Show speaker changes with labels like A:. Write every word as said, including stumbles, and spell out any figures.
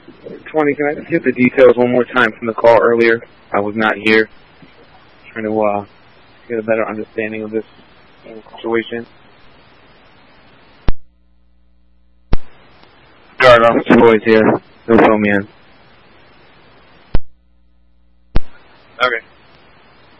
A: twenty, can I just get the details one more time from the call earlier? I was not here. Trying to uh, get a better understanding of this situation. Guard Officer Boys here. They'll fill me in.
B: Okay.